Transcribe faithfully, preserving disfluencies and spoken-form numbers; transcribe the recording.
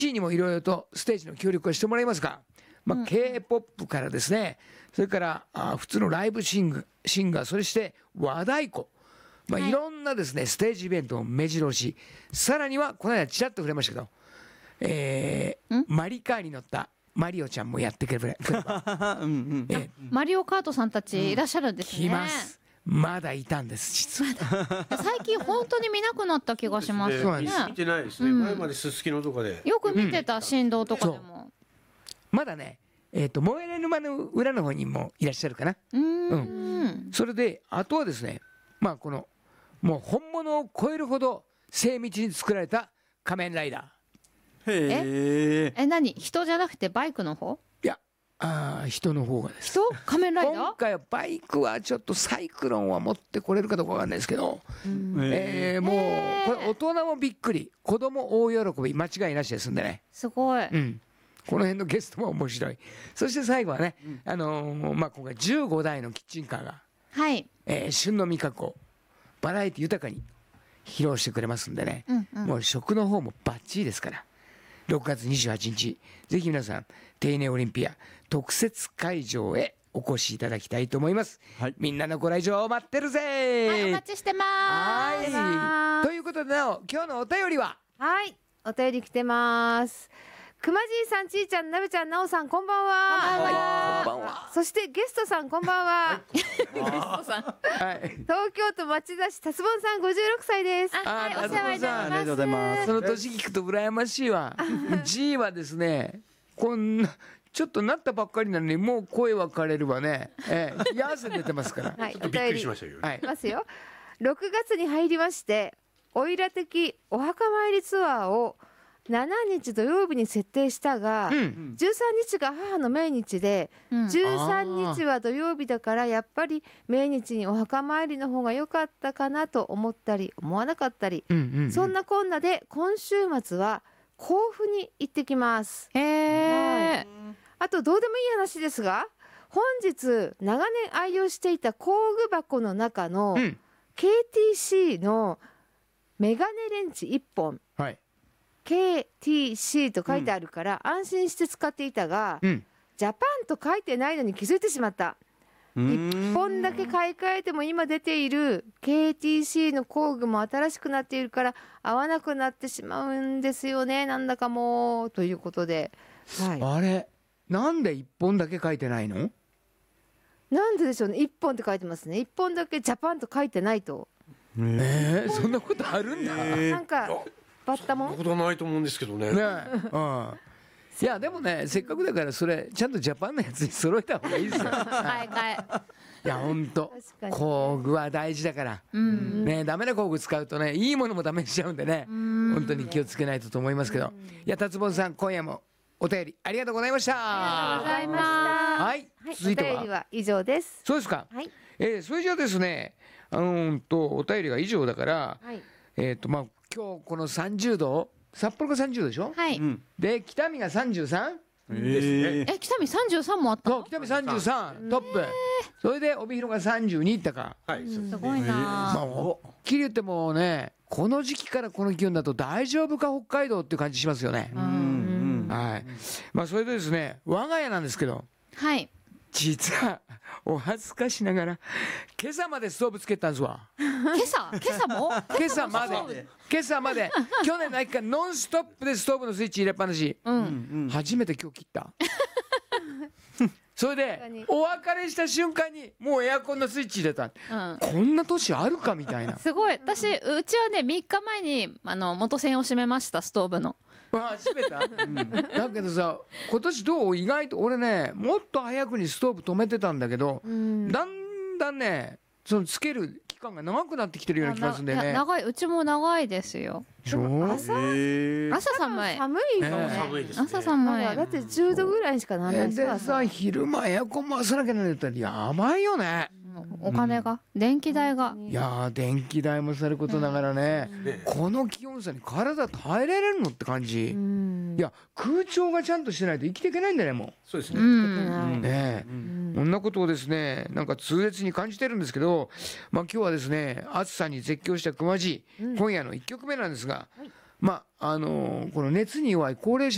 にもいろいろとステージの協力をしてもらいますが、まあうんケーポップ からですね、それからあ普通のライブシングシンガー、そして和太鼓、まあ、 はいいろんなですねステージイベントを目白押し、さらにはこの間ちらっと触れましたけど、えーんマリカーに乗ったマリオちゃんもやってくれるくれば、 うんうんえーマリオカートさんたちいらっしゃるんですね。 来ます。まだいたんです実は。 最近本当に見なくなった気がしますそうなんです見てないですね、 うん前まですすきのとかでよく見てた振動とかでも。 まだね、えー、と燃えれ沼の裏の方にもいらっしゃるかな。 うーん。 それであとはですね、まあこのもう本物を超えるほど精密に作られた仮面ライダへええ、何？人じゃなくてバイクの方？ ー、いやあー人の方がです。 人？仮面ライダー？ 今回はバイクはちょっとサイクロンは持ってこれるかどうかわかんないですけど、えーもうへーこれ大人もびっくり、子供大喜び間違いなしですんでね。 すごい。 うんこの辺のゲストも面白い。そして最後はね、あのーまあ今回じゅうごだいのキッチンカーが、 はい。 えー旬の味覚をバラエティ豊かに披露してくれますんでね、 うんうんもう食の方もバッチリですから、ろくがつにじゅうはちにちぜひ皆さん丁寧オリンピア特設会場へお越しいただきたいと思います、 はい、 みんなのご来場を待ってるぜ。 はい、お待ちしてまーす。 はいということで、なお今日のお便りははい、お便り来てます。くまじいさん、ちーちゃん、なべちゃん、なおさん、こんばんは。 はいこんばんは。 そしてゲストさん、こんばんは。 はい東京都町田市、たつぼんさん、ごじゅうろくさいです。 あ、はい、 あお世話になります。 ありがとうございますその年聞くと羨ましいわ。G はですね、こんなちょっとなったばっかりなのにもう声分かれるわね。ええ、や汗出てますから。 はい、 びっくりしましたよ、 はいい。ますよ。ろくがつに入りまして、おいら的お墓参りツアーをしちにち土曜日に設定したが、 うんじゅうさんにちが母の命日で、 うんじゅうさんにちは土曜日だからやっぱり命日にお墓参りの方が良かったかなと思ったり思わなかったり、 うんうんうんそんなこんなで今週末は甲府に行ってきます。 へえ。 あとどうでもいい話ですが、本日長年愛用していた工具箱の中のうんケーティーシー のメガネレンチいっぽん、 はい。 ケーティーシー と書いてあるから安心して使っていたが、 うん。 ジャパンと書いてないのに気づいてしまった。 ういんっぽんだけ買い替えても今出ている ケーティーシー の工具も新しくなっているから合わなくなってしまうんですよね、なんだかもということで、はい、 あれなんで一本だけ書いてないの？ なんででしょうね。いっぽんって書いてますね。いっぽんだけジャパンと書いてないと、 えー、そんなことあるんだ。ねなんかバッタモンそんなことはないと思うんですけどね。 え、うん。いやでもね、せっかくだからそれちゃんとジャパンのやつに揃えた方がいいですよ。 買い替え。 いや本当確かに工具は大事だから、 うん。 ね、ダメな工具使うとね、いいものもダメにしちゃうんでね、本当に気をつけないとと思いますけど、いや達坊さん今夜もお便りありがとうございました。 ありがとうございました。 はいはい、 続いてはお便りは以上です。 そうですか。 はいえーそれじゃあですね、あのーんとお便りが以上だから、 はいえっ、とまあ今日このさんじゅうど、札幌がさんじゅうどでしょ。 はい。 うんで北見がさんじゅうさん。 ええ、北見さんじゅうさんもあったの？ そう北見さんじゅうさんトップ。それで帯広がさんじゅうにいったか。 はい、そうですすごいまなあはっきり言ってもね、この時期からこの気温だと大丈夫か北海道っていう感じしますよね。 うんうんはい。まあそれでですね、我が家なんですけど、 はい。 実はお恥ずかしながら今朝までストーブつけてたんですわ。 今朝今朝も今朝まで今朝まで去年の秋からノンストップでストーブのスイッチ入れっぱなし、 うん。 初めて今日切ったそれで確かにお別れした瞬間にもうエアコンのスイッチ入れた、 うん。 こんな年あるかみたいな。 すごい。私、うちはね、みっかまえに、あの、元栓を閉めました、ストーブの。 あ閉めた、だけどさ今年どう意外と俺ねもっと早くにストーブ止めてたんだけど、だんだんねそのつける期間が長くなってきてるような気がするんだよいやね。 長い、うちも長いですよ。 でしょ朝えー朝寒い。 寒いよね。 ね寒いですね。 朝寒い。 だってじゅうどぐらいにしかならないでですさ昼間エアコン回さなきゃならないって言ったらやばいよね。 お金が、電気代が。 いやー電気代もさることながらね、この気温差に体耐えられるのって感じ、 うんいや空調がちゃんとしてないと生きていけないんだねもうそうですね。 ん。 うねえ、こんなことをですねなんか痛烈に感じてるんですけど、まあ今日はですね暑さに絶叫した熊じ、今夜のいっきょくめなんですが、まああのーこの熱に弱い高齢者